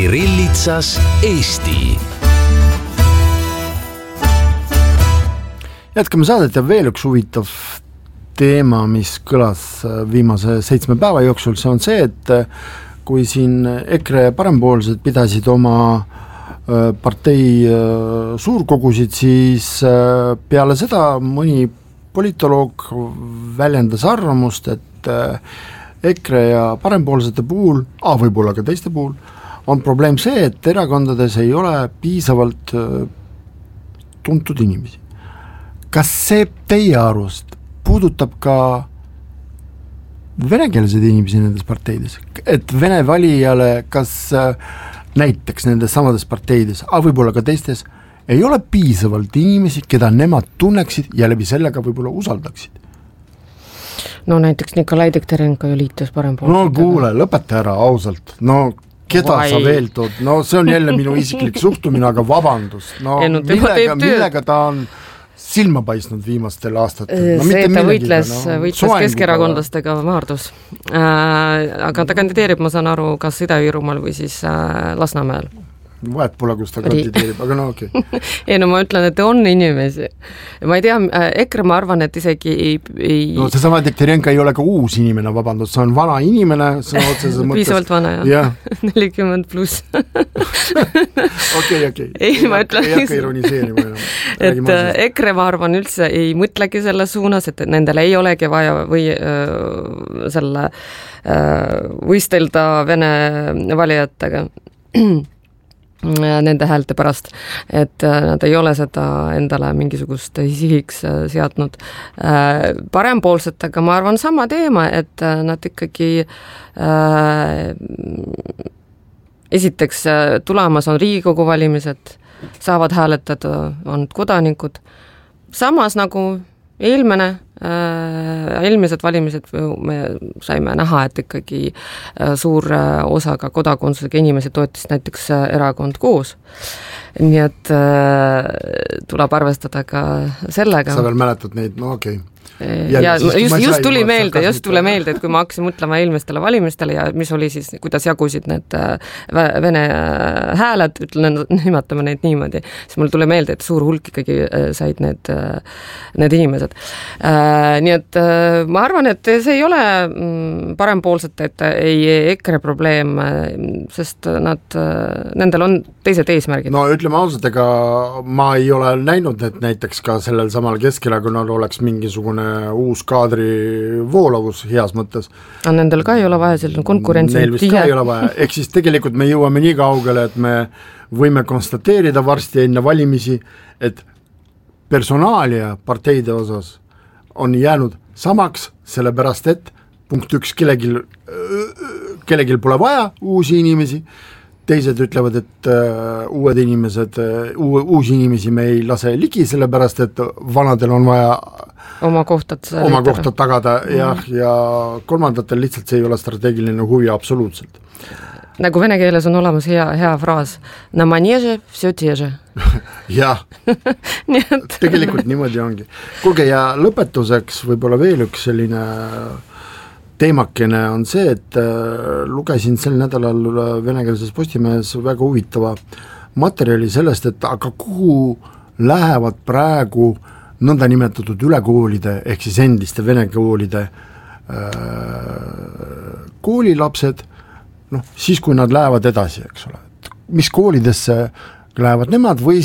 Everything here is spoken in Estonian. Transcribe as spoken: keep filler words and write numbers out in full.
Kirillitsas Eesti. Jätkame saadet ja veel üks huvitav teema, mis kõlas viimase seitsme päeva jooksul, see on see, et kui siin EKRE parempoolsed pidasid oma partei suurkogusid, siis peale seda mõni politoloog väljendas arvamust, et EKRE ja parempoolsete puhul, ah, võib-olla ka teiste puhul, on probleem see, et erakondades ei ole piisavalt tuntud inimesi. Kas see teie arust puudutab ka venekeelseid inimesi nendes parteides? Et vene valijale kas näiteks nendes samades parteides, aga võib-olla ka teistes, ei ole piisavalt inimesi, keda nemad tunneksid ja läbi sellega võib-olla usaldaksid? No näiteks Nikolai Dekterenko ju liitus parempoolsetega. No kuule, lõpeta ära ausalt. No keda Vai. Sa veel tood? No see on jälle minu isiklik suhtumine, aga vabandust. No no millega, millega ta on silma paisnud viimastel aastatel? No, see ta võitles, no, võitles keskerakondlastega Maardus. Äh, aga ta kandideerib, ma saan aru, kas Ida-Virumaal või siis äh, Lasnamäel. Vahet pole, kus ta kandideerib, aga no okei. Okay. ei no ma ütlen, et on inimesi. Ma ei tea, EKRE ma arvan, et isegi ei... ei... No see sama Dekterenka ei ole ka uus inimene, vabandust, see on vana inimene, see on otseses mõttes... Piisavalt vana, jah. nelikümmend pluss. okei, okei. Ei, ma ütlen... Ei hakka ironiseerima enam. et EKRE ma arvan üldse ei mõtlegi selles suunas, et nendel ei olegi vaja või äh, selle äh, võistelda vene valijatega nende häälte pärast, et nad ei ole seda endale mingisugust sihiks seadnud. Parempoolsetega ma arvan sama teema, et nad ikkagi äh, esiteks tulemas on Riigikogu valimised, saavad hääletada, on kodanikud. Samas nagu eelmine äh, eelmised valimised me saime näha, et ikkagi äh, suur äh, osa ka kodakondsusega inimesi toetas näiteks äh, erakond koos. Nii et äh, tuleb arvestada ka sellega. Sa veel mäletad neid, no okei. Okay. Ja, ja just, just tuli meelde, just tuli meelde, et kui ma hakkasin mõtlema eelmistele valimistele ja mis oli siis, kuidas jagusid need vene hääled, ütlen, nimetame neid niimoodi, siis mul tuli meelde, et suur hulk ikkagi said need, need inimesed. Nii et ma arvan, et see ei ole parempoolsete, et ei EKRE probleem, sest nad, nendel on teised eesmärgid. No ütleme ausalt, ega ma ei ole näinud, et näiteks ka sellel samal Keskerakonnal oleks mingisugune uus kaadri voolavus heas mõttes. Aga nendel ka ei ole vaja, selline konkurentsi. Neil vist ka ei ole vaja. Ehk siis tegelikult me jõuame nii kaugele, et me võime konstateerida varsti enne valimisi, et personaalia parteide osas on jäänud samaks, sellepärast et punkt üks, kellegil, kellegil pole vaja uusi inimesi, teised ütlevad, et uh, uued inimesed, uh, uusi inimesi me ei lase ligi, sellepärast et vanadel on vaja oma kohtad, oma kohtad tagada mm. ja, ja kolmandatel lihtsalt see ei ole strateegiline huvi absoluutselt. Nagu vene keeles on olemas hea, hea fraas, na maneže vse teže. jah, tegelikult niimoodi ongi. Kuulge, ja lõpetuseks võib-olla veel üks selline teemakene on see, et äh, lugesin sel nädalal venekeelses Postimehes väga huvitava materjali sellest, et aga kuhu lähevad praegu nõnda nimetatud ülekoolide ehk siis endiste vene koolide äh, koolilapsed, noh, siis kui nad lähevad edasi, eks ole, mis koolidesse lähevad nemad või